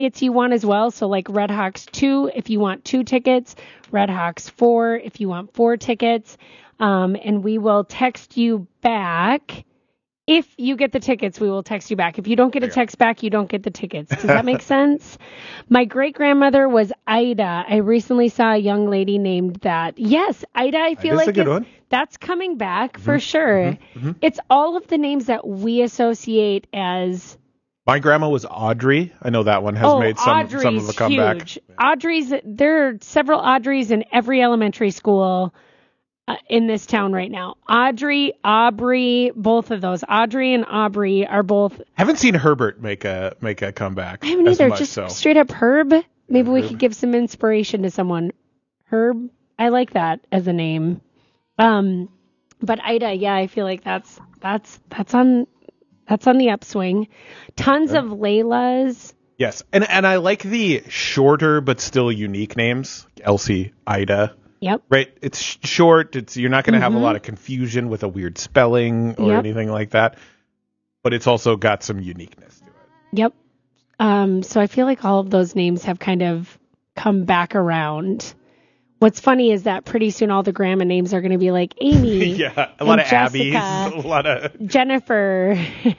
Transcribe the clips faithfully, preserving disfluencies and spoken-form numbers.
tickets you want as well. So like Red Hawks two, if you want two tickets, Red Hawks four, if you want four tickets. Um, and we will text you back. If you get the tickets, we will text you back. If you don't get a text back, you don't get the tickets. Does that make sense? My great-grandmother was Ida. I recently saw a young lady named that. Yes, Ida, I feel Ida's like a good is, one. that's coming back for Mm-hmm. sure. Mm-hmm. Mm-hmm. It's all of the names that we associate as... My grandma was Audrey. I know that one has oh, made some, Audrey's some of a comeback. Huge. Audrey's, there are several Audreys in every elementary school uh, in this town right now. Audrey, Aubrey, both of those. Audrey and Aubrey are both... Haven't seen Herbert make a make a comeback. I haven't as either. much, Just so. straight up Herb. Maybe Yeah, we Herb. could give some inspiration to someone. Herb. I like that as a name. Um, but Ida, yeah, I feel like that's that's that's on that's on the upswing. Tons Yeah. of Laylas. Yes, and and I like the shorter but still unique names. Elsie, Ida. Yep. Right, it's sh- short. It's you're not going to have a Mhm. lot of confusion with a weird spelling or Yep. anything like that. But it's also got some uniqueness to it. Yep. Um, so I feel like all of those names have kind of come back around. What's funny is that pretty soon all the grandma names are going to be like Amy. Yeah, a lot and of Abby's, Jessica, a lot of Jennifer,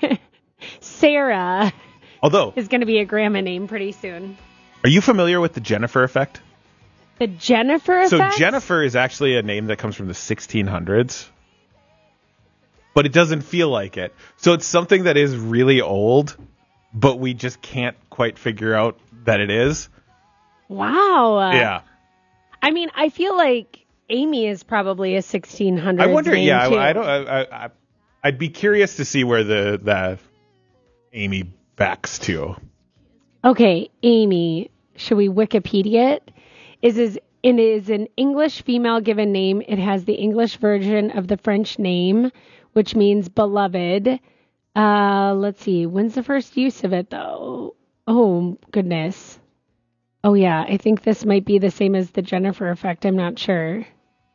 Sarah Although, is going to be a grandma name pretty soon. are you familiar with the Jennifer effect? The Jennifer effect? So Jennifer is actually a name that comes from the sixteen hundreds, but it doesn't feel like it. So it's something that is really old, but we just can't quite figure out that it is. Wow. Yeah. I mean, I feel like Amy is probably a sixteen hundreds I wonder, name yeah, too. I, I don't, I, I, I'd be curious to see where the, the Amy backs to. Okay, Amy. Should we Wikipedia it? Is is it is an English female given name. It has the English version of the French name, which means beloved. Uh, let's see. When's the first use of it, though? Oh, goodness. Oh, yeah. I think this might be the same as the Jennifer effect. I'm not sure.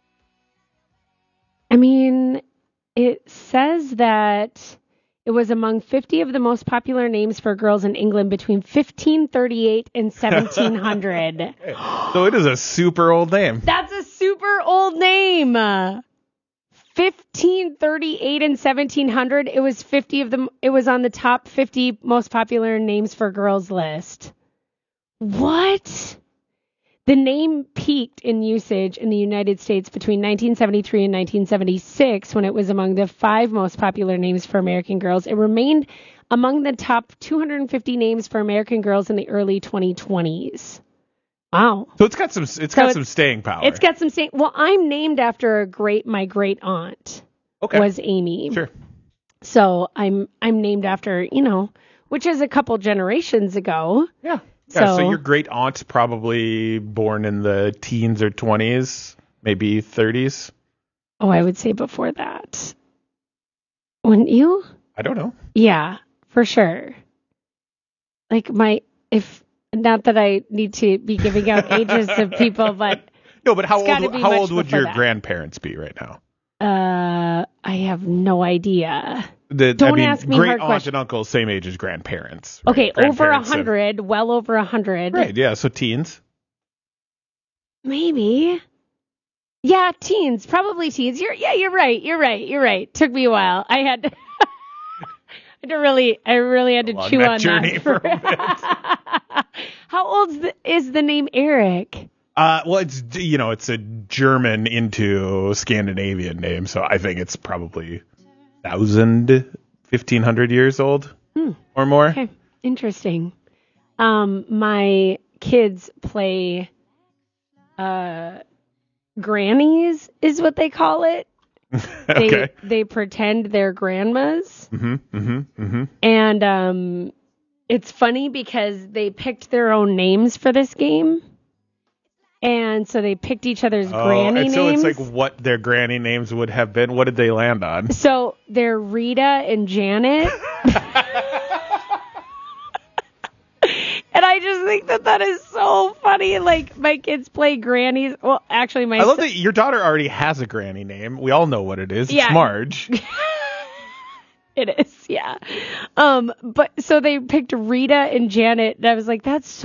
I mean, it says that it was among fifty of the most popular names for girls in England between fifteen thirty-eight and seventeen hundred. So it is a super old name. That's a super old name. fifteen thirty-eight and seventeen hundred. It was fifty of them. It was on the top fifty most popular names for girls list. What? The name peaked in usage in the United States between nineteen seventy-three and nineteen seventy-six when it was among the five most popular names for American girls. It remained among the top two hundred fifty names for American girls in the early twenty twenties. Wow. So it's got some, it's So got it's- some staying power. It's got some staying. Well, I'm named after a great, my great aunt okay. was Amy. Sure. So I'm, I'm named after, you know, which is a couple generations ago. Yeah. Yeah, so, So- your great aunt's probably born in the teens or twenties, maybe thirties. Oh, I would say before that. Wouldn't you? I don't know. Yeah, for sure. Like my, if, not that I need to be giving out ages of people, but No, but how It's gotta old be how much old would before your that. grandparents be right now? uh, I have no idea. The, Don't I mean, ask me great hard aunt questions. and uncle, same age as grandparents. right? Okay, over a Grandparents have- hundred, well over a hundred. Right, yeah, so teens. Maybe. Yeah, teens, probably teens. You're yeah, you're right. You're right. You're right. Took me a while. I had to, I had to really, I really had to Along chew that on journey that. for a bit. How old is the, is the name Eric? Uh, well, it's you know, it's a German into Scandinavian name, so I think it's probably thousand, fifteen hundred years old Hmm. or more. Okay, interesting. Um, my kids play, uh, grannies is what they call it. They Okay. they pretend they're grandmas. Mm-hmm. Mm-hmm. Mm-hmm. And um, it's funny because they picked their own names for this game. And so they picked each other's Oh, granny and so names. it's like what their granny names would have been. What did they land on? So they're Rita and Janet. And I just think that that is so funny. Like, my kids play grannies. Well, actually, my I love son- that your daughter already has a granny name. We all know what it is. It's Yeah. Marge. It is, yeah. Um, but so they picked Rita and Janet, and I was like, that's so